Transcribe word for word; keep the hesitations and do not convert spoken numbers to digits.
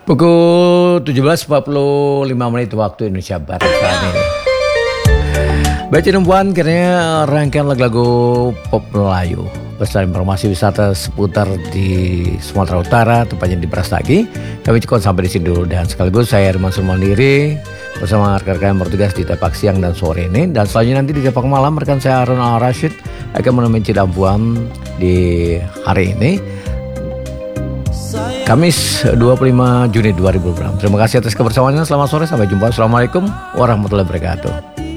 Pukul tujuh belas empat puluh lima menit waktu Indonesia Barat saat ini. Baik dan puan, kiranya rangkaian lagu-lagu pop Melayu beserta informasi wisata seputar di Sumatera Utara, tepatnya di Brastagi. Kami cukup sampai di sini dulu, dan sekaligus saya Herman Surmandiri bersama rekan-rekan yang bertugas di Tepak Siang dan sore ini. Dan selanjutnya nanti di Tepak Malam, rekan saya Harun Al-Rashid akan menemani Cidam Puan di hari ini, Kamis dua puluh lima Juni dua ribu dua puluh enam. Terima kasih atas kebersamaannya. Selamat sore, sampai jumpa. Assalamualaikum warahmatullahi wabarakatuh.